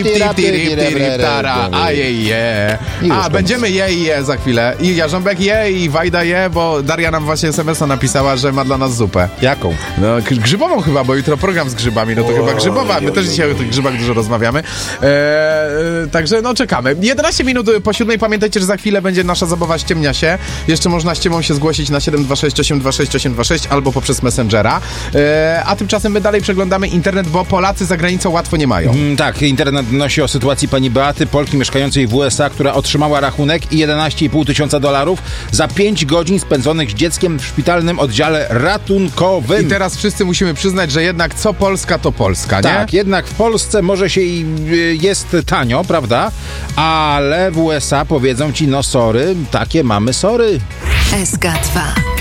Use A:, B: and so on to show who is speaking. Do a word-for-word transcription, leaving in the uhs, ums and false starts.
A: Ajeje. A, będziemy je i je za chwilę. I Jarząbek je, i Wajda je, bo Daria nam właśnie es em es a napisała, że ma dla nas zupę.
B: Jaką?
A: No, grzybową chyba, bo jutro program z grzybami, no to o, chyba grzybowa. My też dzisiaj o tych grzybach dużo rozmawiamy. Eee, także no czekamy. jedenaście minut po siódmej. Pamiętajcie, że za chwilę będzie nasza zabawa Ściemnia się. Jeszcze można ściemą się zgłosić na siedem dwa sześć osiem dwa sześć osiem dwa sześć albo poprzez Messengera. Eee, a tymczasem my dalej przeglądamy internet, bo Polacy za granicą łatwo nie mają.
B: Mm, tak, internet donosi o sytuacji pani Beaty, Polki mieszkającej w u es a, która otrzymała rachunek i jedenaście i pół tysiąca dolarów za pięć godzin spędzonych z dzieckiem w szpitalnym oddziale ratunkowym.
A: I teraz wszyscy musimy przyznać, że jednak co Polska, to Polska, nie?
B: Tak, jednak w Polsce może się i jest tanio, prawda? Ale w u es a powiedzą ci, no sorry, takie mamy sory.
C: S K dwa